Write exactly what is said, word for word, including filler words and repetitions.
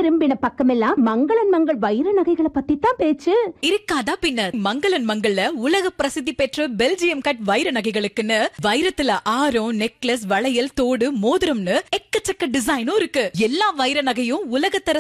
திரும்பின பக்கமெல்லாம் மங்களன் மங்கள் வைர நகைகளை பத்தி தான் பேச்சு. இருக்காதா பின்ன. மங்களன் மங்கள்ல உலக பிரசித்தி பெற்ற பெல்ஜியம் கட் வைர நகைகளுக்குன்னு வைரத்துல ஆரம், நெக்லஸ், வளையல், தோடு, மோதிரம்னு எக்கச்சக்க டிசைனும் இருக்கு. எல்லா வைர நகையும் உலகத்தர